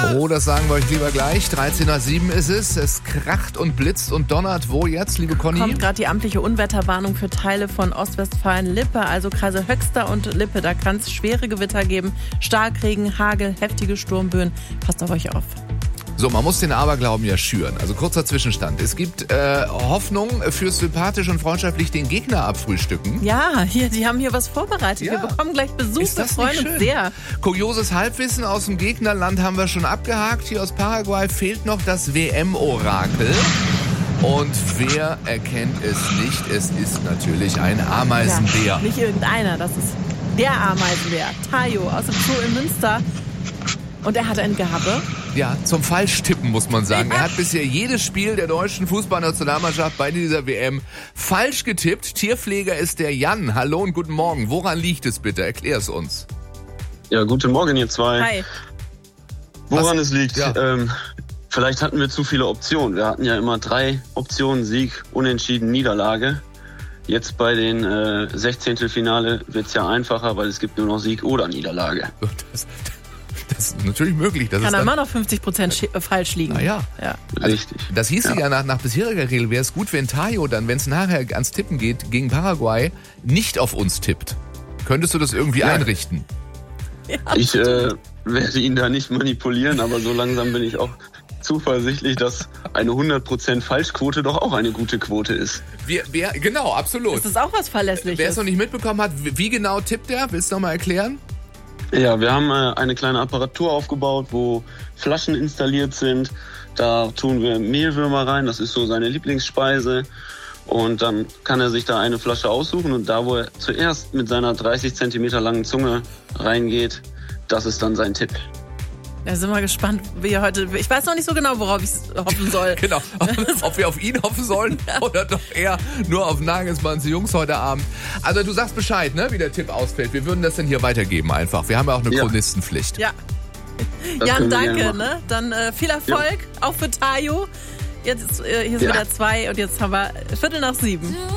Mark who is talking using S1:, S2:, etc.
S1: Oh, das sagen wir euch lieber gleich. 13:07 ist es. Es kracht und blitzt und donnert. Wo jetzt, liebe Conny?
S2: Kommt gerade die amtliche Unwetterwarnung für Teile von Ostwestfalen-Lippe, also Kreise Höxter und Lippe. Da kann es schwere Gewitter geben. Starkregen, Hagel, heftige Sturmböen. Passt auf euch auf.
S1: So, man muss den Aberglauben ja schüren. Also kurzer Zwischenstand. Es gibt Hoffnung fürs sympathisch und freundschaftlich den Gegner abfrühstücken.
S2: Ja, die haben hier was vorbereitet.
S1: Ja.
S2: Wir bekommen gleich Besuch.
S1: Ist das
S2: Wir
S1: nicht
S2: freuen uns
S1: schön?
S2: sehr.
S1: Kurioses Halbwissen aus dem Gegnerland haben wir schon abgehakt. Hier aus Paraguay fehlt noch das WM-Orakel. Und wer erkennt es nicht? Es ist natürlich ein Ameisenbär.
S2: Ja, nicht irgendeiner, das ist der Ameisenbär. Tayo aus dem Zoo in Münster. Und er hat ein Gehabe.
S1: Ja, zum Falschtippen muss man sagen. Er hat bisher jedes Spiel der deutschen Fußballnationalmannschaft bei dieser WM falsch getippt. Tierpfleger ist der Jan. Hallo und guten Morgen. Woran liegt es bitte? Erklär es uns.
S3: Ja, guten Morgen, ihr zwei.
S2: Hi.
S3: Woran es liegt?
S1: Ja.
S3: Vielleicht hatten wir zu viele Optionen. Wir hatten ja immer 3 Optionen: Sieg, Unentschieden, Niederlage. Jetzt bei den 16. wird es ja einfacher, weil es gibt nur noch Sieg oder Niederlage.
S1: Das ist natürlich möglich. Das
S2: Kann
S1: ist
S2: immer noch 50% falsch liegen.
S1: Ja.
S3: Richtig.
S1: Das hieße ja nach bisheriger Regel, wäre es gut, wenn Tayo dann, wenn es nachher ans Tippen geht, gegen Paraguay, nicht auf uns tippt. Könntest du das irgendwie einrichten?
S2: Ja,
S3: Ich werde ihn da nicht manipulieren, aber so langsam bin ich auch zuversichtlich, dass eine 100% Falschquote doch auch eine gute Quote ist.
S1: Genau, absolut.
S2: das ist auch was Verlässliches.
S1: Wer es noch nicht mitbekommen hat, wie genau tippt er? Willst du noch mal erklären?
S3: Ja, wir haben eine kleine Apparatur aufgebaut, wo Flaschen installiert sind. Da tun wir Mehlwürmer rein, das ist so seine Lieblingsspeise. Und dann kann er sich da eine Flasche aussuchen und da, wo er zuerst mit seiner 30 Zentimeter langen Zunge reingeht, das ist dann sein Tipp.
S2: Da sind wir gespannt, wie er heute... Ich weiß noch nicht so genau, worauf ich hoffen soll.
S1: Genau, ob wir auf ihn hoffen sollen oder doch eher nur auf Nagelsmanns Jungs heute Abend. Also du sagst Bescheid, ne, wie der Tipp ausfällt. Wir würden das dann hier weitergeben einfach. Wir haben ja auch eine Chronistenpflicht.
S2: Ja.
S3: Das
S2: Jan,
S3: können wir
S2: danke.
S3: gerne
S2: Ne? Dann viel Erfolg, auch für Tayo. Jetzt, hier ist wieder 2 und jetzt haben wir 6:45.